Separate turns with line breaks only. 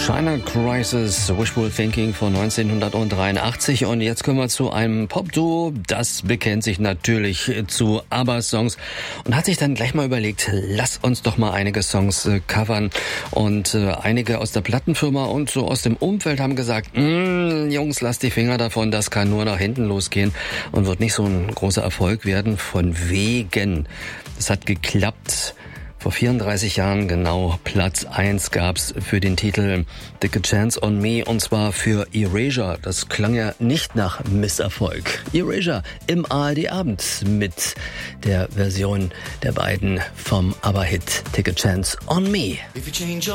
China Crisis, Wishful Thinking von 1983. Und jetzt kommen wir zu einem Popduo, das bekennt sich natürlich zu ABBA-Songs und hat sich dann gleich mal überlegt, lass uns doch mal einige Songs covern. Und einige aus der Plattenfirma und so aus dem Umfeld haben gesagt, Jungs, lasst die Finger davon, das kann nur nach hinten losgehen und wird nicht so ein großer Erfolg werden. Von wegen. Es hat geklappt. Vor 34 Jahren genau Platz 1 gab's für den Titel Take a Chance on Me, und zwar für Erasure. Das klang ja nicht nach Misserfolg. Erasure im ARD-Abend mit der Version der beiden vom ABBA-Hit Take a Chance on Me.